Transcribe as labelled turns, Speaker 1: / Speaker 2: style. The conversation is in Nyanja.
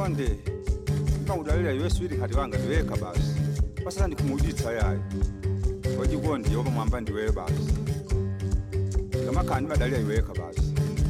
Speaker 1: Wajibonde ngawudalela iwe swidi kati wanga ndiweka basi pasala ndikumuditsa yayo wajibonde yoba mwamba ndiwe basi ngamakhani badalela iweka basi